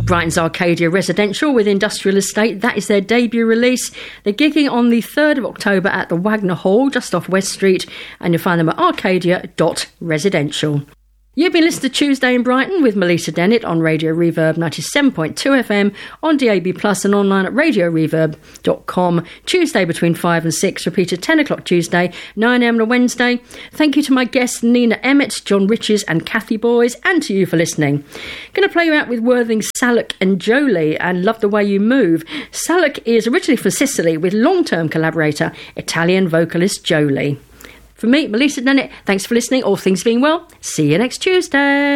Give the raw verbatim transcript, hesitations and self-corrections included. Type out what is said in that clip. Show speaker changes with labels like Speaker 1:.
Speaker 1: Brighton's Arcadia Residential with Industrial Estate, that is their debut release. They're gigging on the third of October at the Wagner Hall, just off West Street, and you'll find them at arcadia dot residential. You've been listening to Tuesday in Brighton with Melissa Dennett on Radio Reverb ninety-seven point two F M, on D A B Plus and online at radio reverb dot com. Tuesday between five and six, repeated ten o'clock Tuesday, nine a m on a Wednesday. Thank you to my guests Nina Emmett, John Riches and Kathy Boys, and to you for listening. Going to play you out with Worthing Salak and Jolie and Love the Way You Move. Salak is originally from Sicily with long-term collaborator, Italian vocalist Jolie. From me, Melissa Dennett, thanks for listening. All things being well, see you next Tuesday.